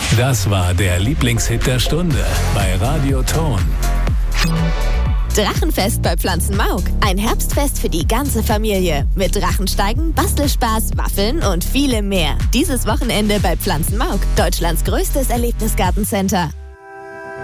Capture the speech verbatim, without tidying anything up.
Das war der Lieblingshit der Stunde bei Radio Ton. Drachenfest bei Pflanzenmauk. Ein Herbstfest für die ganze Familie. Mit Drachensteigen, Bastelspaß, Waffeln und vielem mehr. Dieses Wochenende bei Pflanzenmauk, Deutschlands größtes Erlebnisgartencenter.